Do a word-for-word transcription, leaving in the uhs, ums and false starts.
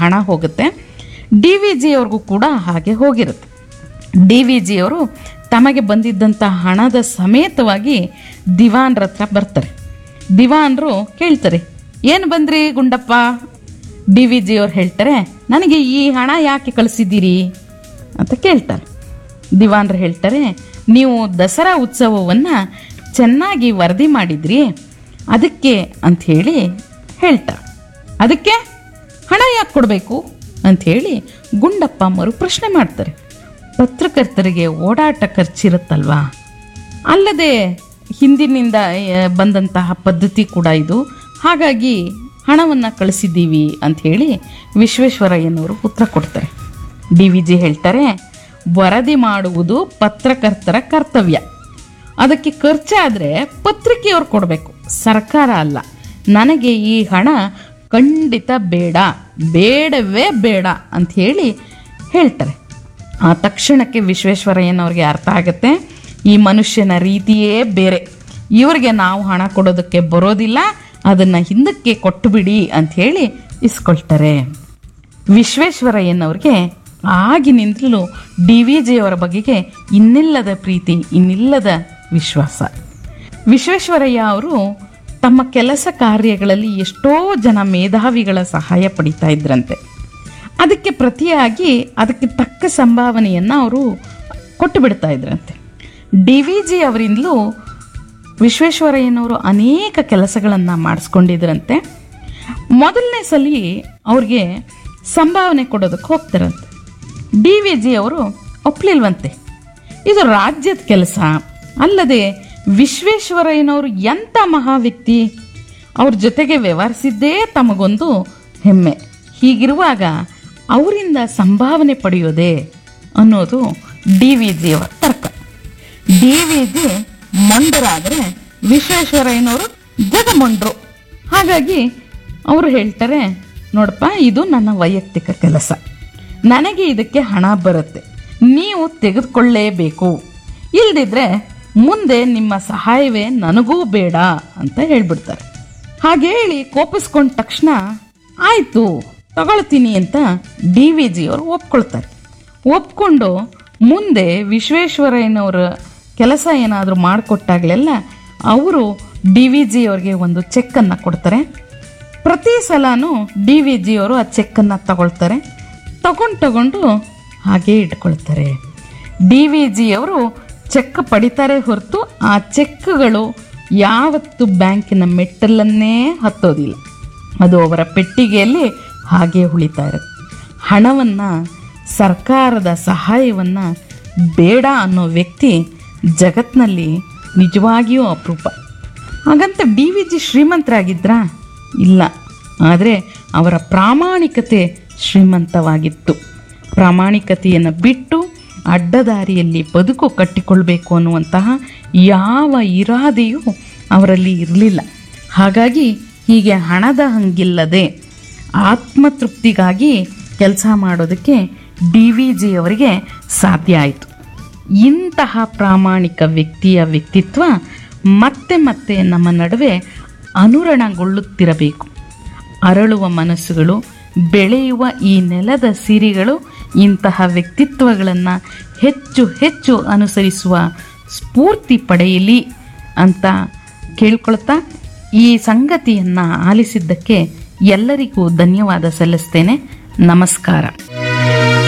ಹಣ ಹೋಗುತ್ತೆ. D V ಜಿಯವ್ರಿಗೂ ಕೂಡ ಹಾಗೆ ಹೋಗಿರುತ್ತೆ. ಡಿ ವಿ ಜಿಯವರು ತಮಗೆ ಬಂದಿದ್ದಂಥ ಹಣದ ಸಮೇತವಾಗಿ ದಿವಾನ್ರ ಹತ್ರ ಬರ್ತಾರೆ. ದಿವಾನ್ರು ಕೇಳ್ತಾರೆ, ಏನು ಬಂದ್ರಿ ಗುಂಡಪ್ಪ? ಡಿ ವಿ ಜಿಯವ್ರು ಹೇಳ್ತಾರೆ, ನನಗೆ ಈ ಹಣ ಯಾಕೆ ಕಳಿಸಿದ್ದೀರಿ ಅಂತ ಕೇಳ್ತಾರೆ. ದಿವಾನ್ರು ಹೇಳ್ತಾರೆ, ನೀವು ದಸರಾ ಉತ್ಸವವನ್ನು ಚೆನ್ನಾಗಿ ವರದಿ ಮಾಡಿದ್ರಿ, ಅದಕ್ಕೆ ಅಂಥೇಳಿ ಹೇಳ್ತಾರೆ. ಅದಕ್ಕೆ ಹಣ ಯಾಕೆ ಕೊಡಬೇಕು ಅಂಥೇಳಿ ಗುಂಡಪ್ಪ ಮರು ಪ್ರಶ್ನೆ ಮಾಡ್ತಾರೆ. ಪತ್ರಕರ್ತರಿಗೆ ಓಡಾಟ ಖರ್ಚಿರುತ್ತಲ್ವಾ, ಅಲ್ಲದೆ ಹಿಂದಿನಿಂದ ಬಂದಂತಹ ಪದ್ಧತಿ ಕೂಡ ಇದು, ಹಾಗಾಗಿ ಹಣವನ್ನು ಕಳಿಸಿದ್ದೀವಿ ಅಂಥೇಳಿ ವಿಶ್ವೇಶ್ವರಯ್ಯನವರು ಉತ್ತರ ಕೊಡ್ತಾರೆ. ಡಿ ವಿ ಜಿ ಹೇಳ್ತಾರೆ, ವರದಿ ಮಾಡುವುದು ಪತ್ರಕರ್ತರ ಕರ್ತವ್ಯ, ಅದಕ್ಕೆ ಖರ್ಚಾದರೆ ಪತ್ರಿಕೆಯವ್ರು ಕೊಡಬೇಕು, ಸರ್ಕಾರ ಅಲ್ಲ. ನನಗೆ ಈ ಹಣ ಖಂಡಿತ ಬೇಡ, ಬೇಡವೇ ಬೇಡ ಅಂಥೇಳಿ ಹೇಳ್ತಾರೆ. ಆ ತಕ್ಷಣಕ್ಕೆ ವಿಶ್ವೇಶ್ವರಯ್ಯನವ್ರಿಗೆ ಅರ್ಥ ಆಗುತ್ತೆ, ಈ ಮನುಷ್ಯನ ರೀತಿಯೇ ಬೇರೆ, ಇವರಿಗೆ ನಾವು ಹಣ ಕೊಡೋದಕ್ಕೆ ಬರೋದಿಲ್ಲ, ಅದನ್ನು ಹಿಂದಕ್ಕೆ ಕೊಟ್ಟು ಬಿಡಿ ಅಂಥೇಳಿ ಇಸ್ಕೊಳ್ತಾರೆ. ವಿಶ್ವೇಶ್ವರಯ್ಯನವ್ರಿಗೆ ಆಗಿನಿಂದಲೂ ಡಿ ವಿ ಜಿಯವರ ಬಗೆಗೆ ಇನ್ನಿಲ್ಲದ ಪ್ರೀತಿ, ಇನ್ನಿಲ್ಲದ ವಿಶ್ವಾಸ. ವಿಶ್ವೇಶ್ವರಯ್ಯ ಅವರು ತಮ್ಮ ಕೆಲಸ ಕಾರ್ಯಗಳಲ್ಲಿ ಎಷ್ಟೋ ಜನ ಮೇಧಾವಿಗಳ ಸಹಾಯ ಪಡಿತಾ ಇದ್ರಂತೆ. ಅದಕ್ಕೆ ಪ್ರತಿಯಾಗಿ ಅದಕ್ಕೆ ತಕ್ಕ ಸಂಭಾವನೆಯನ್ನು ಅವರು ಕೊಟ್ಟು ಬಿಡ್ತಾ ಇದ್ರಂತೆ. ಡಿ ವಿ ಜಿ ಅವರಿಂದಲೂ ವಿಶ್ವೇಶ್ವರಯ್ಯನವರು ಅನೇಕ ಕೆಲಸಗಳನ್ನು ಮಾಡಿಸ್ಕೊಂಡಿದ್ರಂತೆ. ಮೊದಲನೇ ಸಲ ಅವ್ರಿಗೆ ಸಂಭಾವನೆ ಕೊಡೋದಕ್ಕೆ ಹೋಗ್ತಾರಂತೆ. ಡಿ ವಿ ಜಿ ಅವರು ಒಪ್ಪಲಿಲ್ವಂತೆ. ಇದು ರಾಜ್ಯದ ಕೆಲಸ, ಅಲ್ಲದೆ ವಿಶ್ವೇಶ್ವರಯ್ಯನವರು ಎಂಥ ಮಹಾ ವ್ಯಕ್ತಿ, ಅವ್ರ ಜೊತೆಗೆ ವ್ಯವಹರಿಸಿದ್ದೇ ತಮಗೊಂದು ಹೆಮ್ಮೆ. ಹೀಗಿರುವಾಗ ಅವರಿಂದ ಸಂಭಾವನೆ ಪಡೆಯೋದೆ ಅನ್ನೋದು ಡಿ ವಿ ಜಿಯವರ ತರ್ಕ. ಡಿ ವಿ ಜಿ ಮೊಂಡರಾದರೆ ವಿಶ್ವೇಶ್ವರಯ್ಯನವರು ಜಗಮೊಂಡ್ರು. ಹಾಗಾಗಿ ಅವರು ಹೇಳ್ತಾರೆ, ನೋಡಪ್ಪ, ಇದು ನನ್ನ ವೈಯಕ್ತಿಕ ಕೆಲಸ, ನನಗೆ ಇದಕ್ಕೆ ಹಣ ಬರುತ್ತೆ, ನೀವು ತೆಗೆದುಕೊಳ್ಳೇಬೇಕು, ಇಲ್ದಿದ್ರೆ ಮುಂದೆ ನಿಮ್ಮ ಸಹಾಯವೇ ನನಗೂ ಬೇಡ ಅಂತ ಹೇಳ್ಬಿಡ್ತಾರೆ. ಹಾಗೆ ಹೇಳಿ ಕೋಪಿಸ್ಕೊಂಡ ತಕ್ಷಣ ಆಯಿತು ತಗೊಳ್ತೀನಿ ಅಂತ ಡಿ ವಿ ಜಿಯವರು ಒಪ್ಕೊಳ್ತಾರೆ. ಒಪ್ಕೊಂಡು ಮುಂದೆ ವಿಶ್ವೇಶ್ವರಯ್ಯನವರ ಕೆಲಸ ಏನಾದರೂ ಮಾಡಿಕೊಟ್ಟಾಗಲೆಲ್ಲ ಅವರು ಡಿ ವಿ ಜಿಯವ್ರಿಗೆ ಒಂದು ಚೆಕ್ಕನ್ನು ಕೊಡ್ತಾರೆ. ಪ್ರತಿ ಸಲನೂ ಡಿ ವಿ ಜಿಯವರು ಆ ಚೆಕ್ಕನ್ನು ತಗೊಳ್ತಾರೆ. ತಗೊಂಡು ತಗೊಂಡು ಹಾಗೇ ಇಟ್ಕೊಳ್ತಾರೆ. ಡಿ ವಿ ಜಿಯವರು ಚೆಕ್ ಪಡಿತಾರೆ ಹೊರತು ಆ ಚೆಕ್ಗಳು ಯಾವತ್ತು ಬ್ಯಾಂಕಿನ ಮೆಟ್ಟಲನ್ನೇ ಹತ್ತೋದಿಲ್ಲ, ಅದು ಅವರ ಪೆಟ್ಟಿಗೆಯಲ್ಲಿ ಹಾಗೆ ಉಳಿತಾ ಇರುತ್ತೆ. ಹಣವನ್ನು, ಸರ್ಕಾರದ ಸಹಾಯವನ್ನು ಬೇಡ ಅನ್ನೋ ವ್ಯಕ್ತಿ ಜಗತ್ತಿನಲ್ಲಿ ನಿಜವಾಗಿಯೂ ಅಪರೂಪ. ಹಾಗಂತ ಡಿ ವಿ ಜಿ ಶ್ರೀಮಂತರಾಗಿದ್ರಾ? ಇಲ್ಲ, ಆದರೆ ಅವರ ಪ್ರಾಮಾಣಿಕತೆ ಶ್ರೀಮಂತವಾಗಿತ್ತು. ಪ್ರಾಮಾಣಿಕತೆಯನ್ನು ಬಿಟ್ಟು ಅಡ್ಡದಾರಿಯಲ್ಲಿ ಬದುಕು ಕಟ್ಟಿಕೊಳ್ಬೇಕು ಅನ್ನುವಂತಹ ಯಾವ ಇರಾದೆಯೂ ಅವರಲ್ಲಿ ಇರಲಿಲ್ಲ. ಹಾಗಾಗಿ ಹೀಗೆ ಹಣದ ಹಂಗಿಲ್ಲದೆ ಆತ್ಮತೃಪ್ತಿಗಾಗಿ ಕೆಲಸ ಮಾಡೋದಕ್ಕೆ ಡಿ ವಿ ಜಿಯವರಿಗೆ ಸಾಧ್ಯ ಆಯಿತು. ಇಂತಹ ಪ್ರಾಮಾಣಿಕ ವ್ಯಕ್ತಿಯ ವ್ಯಕ್ತಿತ್ವ ಮತ್ತೆ ಮತ್ತೆ ನಮ್ಮ ನಡುವೆ ಅನುರಣಗೊಳ್ಳುತ್ತಿರಬೇಕು. ಅರಳುವ ಮನಸ್ಸುಗಳು, ಬೆಳೆಯುವ ಈ ನೆಲದ ಸಿರಿಗಳು ಇಂತಹ ವ್ಯಕ್ತಿತ್ವಗಳನ್ನು ಹೆಚ್ಚು ಹೆಚ್ಚು ಅನುಸರಿಸುವ ಸ್ಫೂರ್ತಿ ಪಡೆಯಲಿ ಅಂತ ಕೇಳ್ಕೊಳ್ತಾ ಈ ಸಂಗತಿಯನ್ನು ಆಲಿಸಿದ್ದಕ್ಕೆ ಎಲ್ಲರಿಗೂ ಧನ್ಯವಾದ ಸಲ್ಲಿಸ್ತೇನೆ. ನಮಸ್ಕಾರ.